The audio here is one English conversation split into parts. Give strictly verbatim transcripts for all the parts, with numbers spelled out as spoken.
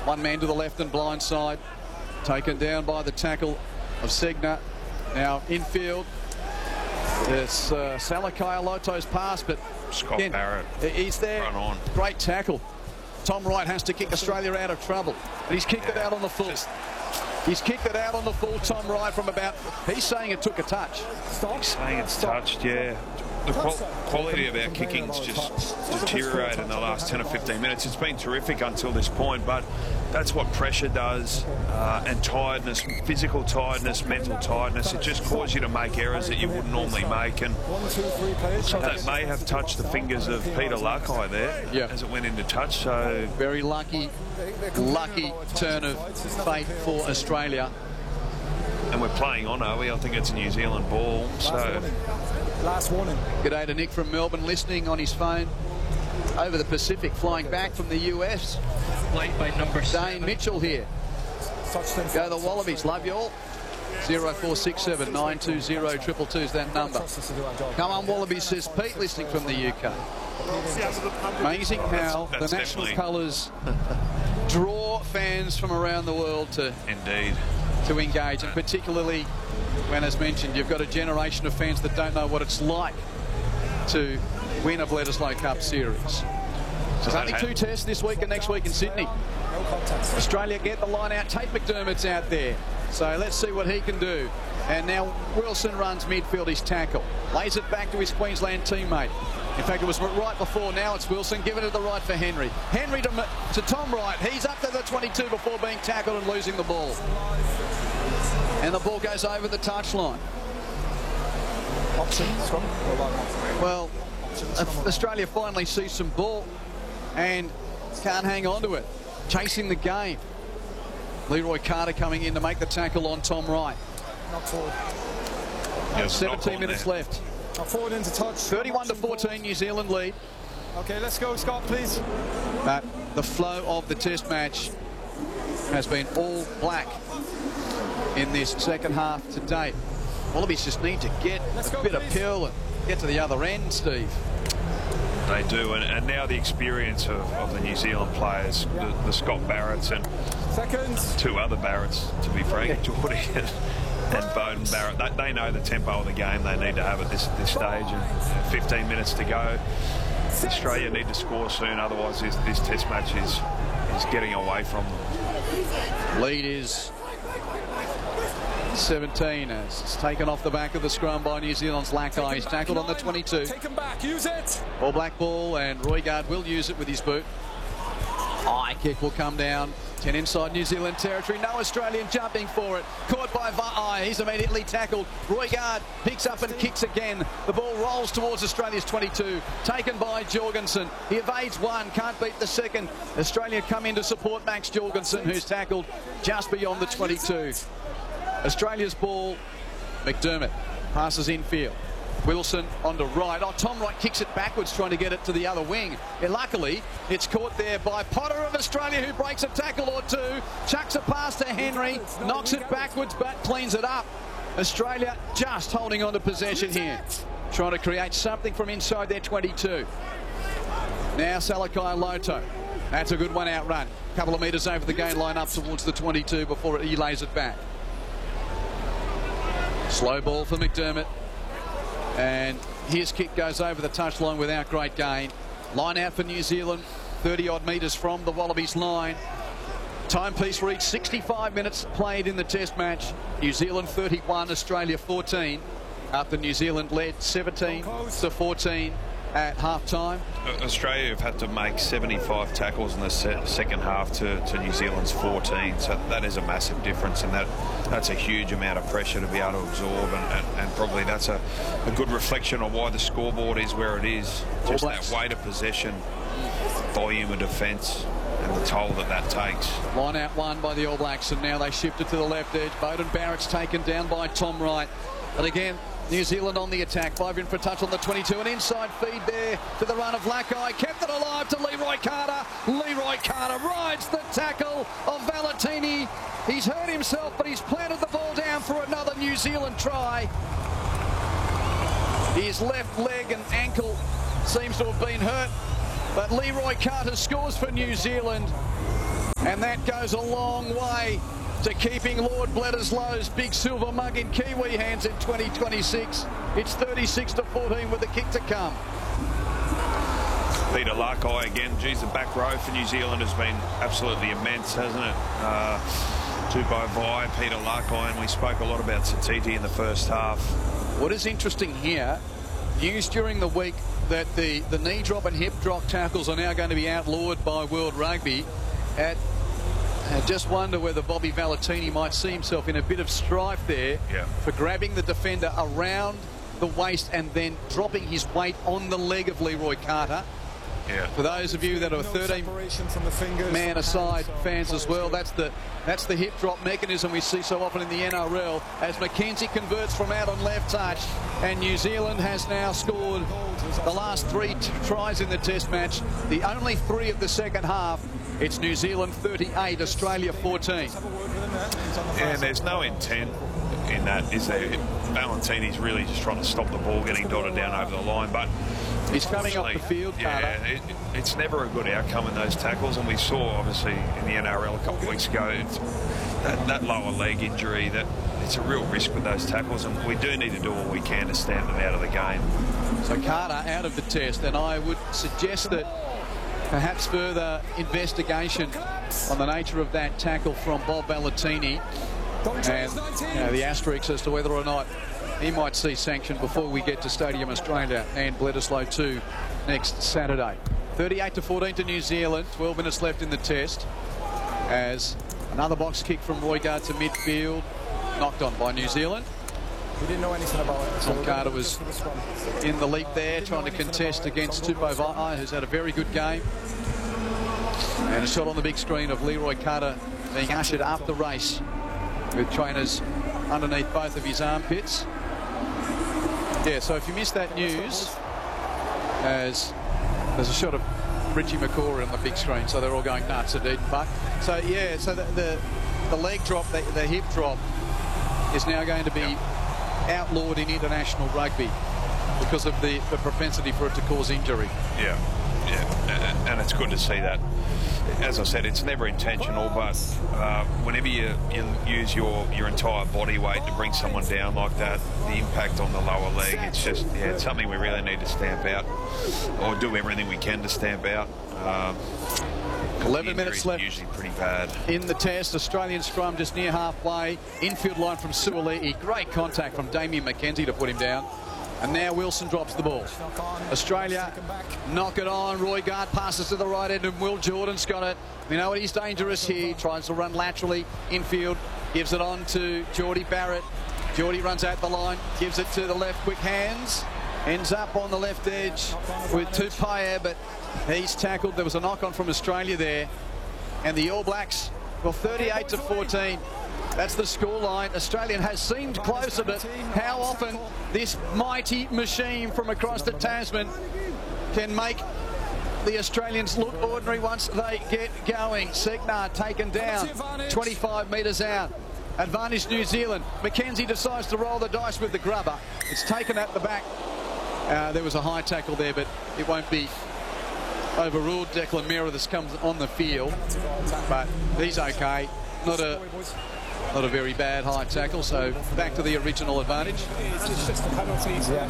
One man to the left and blind side. Taken down by the tackle of Segner. Now infield. It's uh, Salakai Aloto's pass, but Scott again, Barrett. He's there. Run on. Great tackle. Tom Wright has to kick Australia out of trouble. And he's kicked Yeah, it out on the full. just- He's kicked it out on the full, Tom Wright, from about... He's saying it took a touch. He's saying it's touched, yeah. The qual quality of our kicking's just deteriorated in the last ten or fifteen minutes. It's been terrific until this point, but that's what pressure does, uh, and tiredness, physical tiredness, mental tiredness. It just causes you to make errors that you wouldn't normally make, and that may have touched the fingers of Peter Lakai there Yeah. as it went into touch. So Very lucky, lucky turn of fate for Australia. and we're playing on, are we? I think it's a New Zealand ball. So Last warning. G'day to Nick from Melbourne, listening on his phone over the Pacific, flying back from the U S. Flight by number Dane seven. Mitchell here. Go the Wallabies, love you all. zero four six seven nine two zero two two two is that number. Come on Wallabies, says Pete, listening from the U K. Amazing how That's the national definitely- colours draw fans from around the world to, indeed. to engage, and particularly when, as mentioned, you've got a generation of fans that don't know what it's like to win a Bledisloe Cup series. There's only two tests this week and next week in Sydney. Australia get the line out. Tate McDermott's out there. So let's see what he can do. And now Wilson runs midfield, his tackle. Lays it back to his Queensland teammate. In fact, it was right before. Now it's Wilson giving it to the right for Henry. Henry to, to Tom Wright. He's up to the twenty-two before being tackled and losing the ball. And the ball goes over the touchline. Well, Australia finally sees some ball and can't hang on to it. Chasing the game. Leroy Carter coming in to make the tackle on Tom Wright. Not forward. Yeah, seventeen minutes there. left. Not forward into touch. thirty-one to fourteen, New Zealand lead. Okay, let's go, Scott, please. But the flow of the test match has been all black in this second half to date. Wallabies just need to get Let's a go, bit of please. pill and get to the other end, Steve. They do, and, and now the experience of, of the New Zealand players, the, the Scott Barretts and Seconds. two other Barretts, to be frank, Geordie and, and Bowden Barrett. They, they know the tempo of the game they need to have at this, this stage, and fifteen minutes to go. Australia need to score soon, otherwise this, this test match is, is getting away from them. Lead is seventeen as it's taken off the back of the scrum by New Zealand's Lakai. He's tackled on the twenty-two. Take him back. Use it. All black ball, and Roigard will use it with his boot. High kick will come down. ten inside New Zealand territory. No Australian jumping for it. Caught by Va'ai. He's immediately tackled. Roigard picks up and kicks again. The ball rolls towards Australia's twenty-two. Taken by Jorgensen. He evades one. Can't beat the second. Australia come in to support Max Jorgensen, who's tackled just beyond the twenty-two. Australia's ball. McDermott passes infield. Wilson on the right. Oh, Tom Wright kicks it backwards, trying to get it to the other wing. And luckily, it's caught there by Potter of Australia, who breaks a tackle or two. Chucks a pass to Henry. Knocks it backwards, but cleans it up. Australia just holding on to possession here. Trying to create something from inside their twenty-two. Now Salakai Loto. That's a good one out run. A couple of metres over the gain line up towards the twenty-two before he lays it back. Slow ball for McDermott. And his kick goes over the touchline without great gain. Line out for New Zealand, thirty odd metres from the Wallabies line. Timepiece reached sixty-five minutes played in the test match. New Zealand thirty-one, Australia fourteen. After New Zealand led seventeen to fourteen at half time. Australia have had to make seventy-five tackles in the se second half to, to New Zealand's fourteen, so that is a massive difference, and that that's a huge amount of pressure to be able to absorb, and, and, and probably that's a, a good reflection of why the scoreboard is where it is. Just that weight of possession, volume of defence, and the toll that that takes. Line out one by the All Blacks, and now they shift it to the left edge. Bowden Barrett's taken down by Tom Wright. But again, New Zealand on the attack. Five in for a touch on the twenty-two. An inside feed there to the run of Lakai. Kept it alive to Leroy Carter. Leroy Carter rides the tackle of Valentini. He's hurt himself, but he's planted the ball down for another New Zealand try. His left leg and ankle seems to have been hurt, but Leroy Carter scores for New Zealand. And that goes a long way to keeping Lord Bledisloe's big silver mug in Kiwi hands in twenty twenty-six. It's thirty-six to fourteen with the kick to come. Peter Larkai again. Geez, the back row for New Zealand has been absolutely immense, hasn't it? Uh, Tupou Vaa'i, Peter Larkai, and we spoke a lot about Satiti in the first half. What is interesting here, news during the week that the, the knee drop and hip drop tackles are now going to be outlawed by World Rugby. At, I just wonder whether Bobby Valentini might see himself in a bit of strife there yeah. for grabbing the defender around the waist and then dropping his weight on the leg of Leroy Carter. Yeah. For those of you that are thirteen man aside fans as well, that's the that's the hip drop mechanism we see so often in the N R L as McKenzie converts from out on left touch, and New Zealand has now scored the last three tries in the test match, the only three of the second half. It's New Zealand thirty-eight, Australia fourteen. And there's no intent in that, is there? Valentini's really just trying to stop the ball getting dotted down over the line, but he's coming up the field, Carter. Yeah, it, it's never a good outcome in those tackles, and we saw obviously in the N R L a couple of weeks ago it's that, that lower leg injury, that it's a real risk with those tackles, and we do need to do what we can to stamp them out of the game. So Carter out of the test, and I would suggest that perhaps further investigation on the nature of that tackle from Bob Valentini and you know, the asterisks as to whether or not he might see sanction before we get to Stadium Australia and Bledisloe two next Saturday. thirty-eight to fourteen to New Zealand, twelve minutes left in the test, as another box kick from Roigard to midfield, knocked on by New Zealand. We didn't know anything about it. So Tom Carter was in the leap there, trying to contest against Tupou Vaa'i, who's had a very good game. And a shot on the big screen of Leroy Carter being ushered up the race with trainers underneath both of his armpits. Yeah, so if you missed that news, as there's a shot of Richie McCaw on the big screen, so they're all going nuts at Eden Park. So yeah, so the the, the leg drop, the, the hip drop is now going to be yep. outlawed in international rugby because of the, the propensity for it to cause injury. Yeah, yeah, and it's good to see that. As I said, it's never intentional, but uh, whenever you, you use your, your entire body weight to bring someone down like that, the impact on the lower leg, it's just, yeah, it's something we really need to stamp out, or do everything we can to stamp out. Um, eleven minutes left. Usually pretty bad. In the test, Australian scrum just near halfway. Infield line from Suoli'i. Great contact from Damien McKenzie to put him down. And now Wilson drops the ball. Australia knock it on. Roigard passes to the right end, and Will Jordan's got it. We know what he's dangerous here. He tries to run laterally infield. Gives it on to Geordie Barrett. Geordie runs out the line. Gives it to the left, quick hands. Ends up on the left edge with Tupaia, but he's tackled. There was a knock on from Australia there. And the All Blacks, well, thirty-eight to fourteen. That's the scoreline. Australian has seemed closer, but how often this mighty machine from across the Tasman can make the Australians look ordinary once they get going. Segnar taken down, twenty-five metres out. Advantage New Zealand. McKenzie decides to roll the dice with the grubber. It's taken at the back. Uh, there was a high tackle there, but it won't be overruled. Declan Mira this comes on the field, but he's okay. Not a not a very bad high tackle, so back to the original advantage. It's just the penalties. Yeah.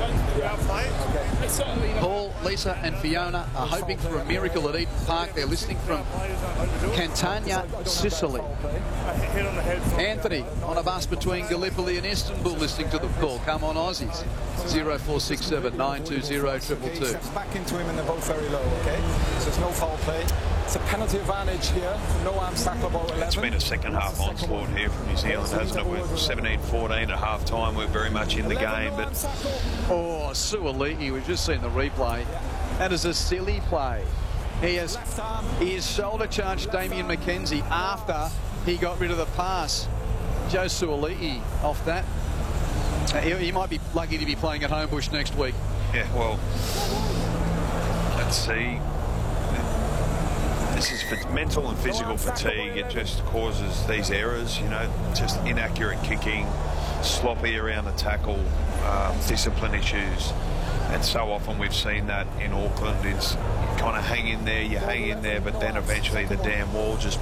Paul, Lisa and Fiona are hoping for a miracle at Eden Park. They're listening from Catania, Sicily. Anthony on a bus between Gallipoli and Istanbul listening to the call. Come on, Aussies. zero four six seven nine two zero two two two. Back into him and they're both very low, okay? So there's no foul play. It's a penalty advantage here. No arms tackle about eleven. It's been a second half onslaught here from New Zealand, hasn't it? We're seventeen fourteen at half time. We're very much in the game, but oh, Suoli'i, we've just seen the replay. That is a silly play. He has he has shoulder charged Damien McKenzie after he got rid of the pass. Joe Suoli'i off that. Uh, he, he might be lucky to be playing at Homebush next week. Yeah, well, let's see. This is for mental and physical fatigue. It just causes these errors, you know, just inaccurate kicking, sloppy around the tackle, um, discipline issues. And so often we've seen that in Auckland. It's you kind of hang in there, you hang in there, but then eventually the damn wall just